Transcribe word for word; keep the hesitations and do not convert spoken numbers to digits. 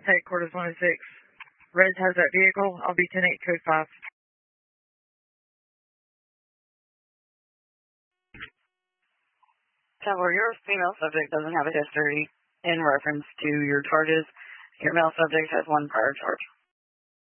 headquarters one oh six. Red has that vehicle. I'll be ten eight code five. Tower, your female subject doesn't have a history in reference to your charges. Your male subject has one prior charge.